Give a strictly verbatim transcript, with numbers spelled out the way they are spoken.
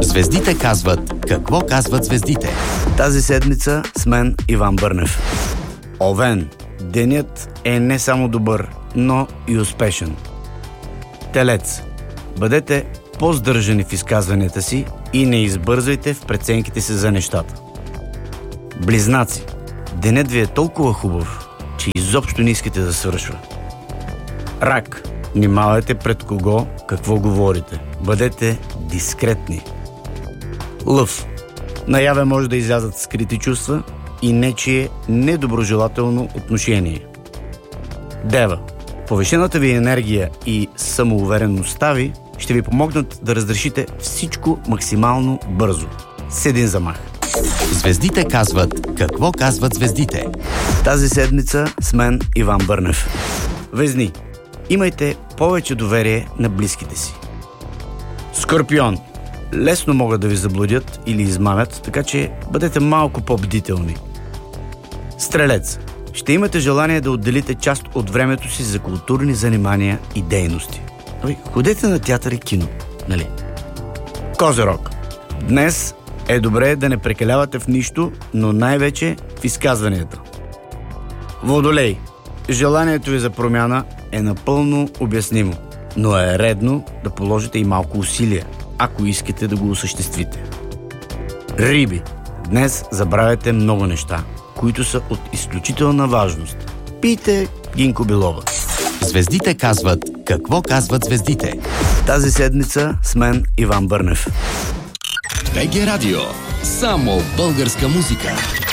Звездите казват какво казват звездите. Тази седмица с мен Иван Бърнев. Овен. Денят е не само добър, но и успешен. Телец. Бъдете по-сдържани в изказванията си и не избързвайте в преценките си за нещата. Близнаци. Денят ви е толкова хубав, че изобщо не искате да свършва. Рак. Внимавайте пред кого, какво говорите. Бъдете дискретни. Лъв. Наяве може да излязат скрити чувства и нечие недоброжелателно отношение. Дева. Повишената ви енергия и самоувереността ви ще ви помогнат да разрешите всичко максимално бързо. С един замах. Звездите казват какво казват звездите. Тази седмица с мен Иван Бърнев. Везни. Имайте повече доверие на близките си. Скорпион. Лесно могат да ви заблудят или измамят, така че бъдете малко по-бдителни. Стрелец. Ще имате желание да отделите част от времето си за културни занимания и дейности. Ами, ходете на театър и кино, нали? Козерог. Днес е добре да не прекалявате в нищо, но най-вече в изказванията. Водолей. Желанието ви за промяна е напълно обяснимо, но е редно да положите и малко усилия, ако искате да го осъществите. Риби. Днес забравяте много неща, които са от изключителна важност. Пийте Гинко Билова. Звездите казват какво казват звездите. Тази седмица с мен Иван Бърнев. БГ Радио. Само българска музика.